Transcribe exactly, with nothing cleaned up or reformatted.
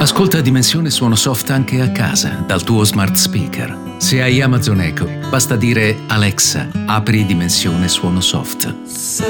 Ascolta Dimensione Suono Soft anche a casa, dal tuo smart speaker. Se hai Amazon Echo, basta dire Alexa, apri Dimensione Suono Soft.